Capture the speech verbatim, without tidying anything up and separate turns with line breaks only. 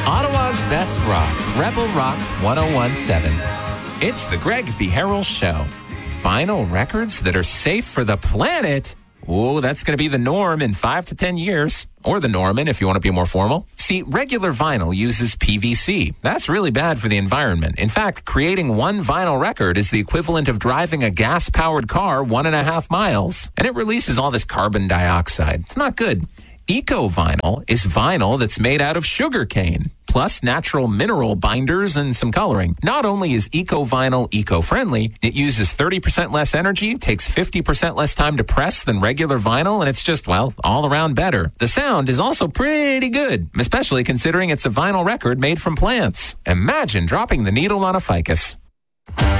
Ottawa's best rock, Rebel Rock ten seventeen. It's the Greg B. Harrell Show. Vinyl records that are safe for the planet? Oh, that's going to be the norm in five to ten years. Or the Norman, if you want to be more formal. See, regular vinyl uses P V C. That's really bad for the environment. In fact, creating one vinyl record is the equivalent of driving a gas-powered car one and a half miles. And it releases all this carbon dioxide. It's not good. Eco-vinyl is vinyl that's made out of sugar cane, plus natural mineral binders and some coloring. Not only is eco-vinyl eco-friendly, it uses thirty percent less energy, takes fifty percent less time to press than regular vinyl, and it's just, well, all around better. The sound is also pretty good, especially considering it's a vinyl record made from plants. Imagine dropping the needle on a ficus.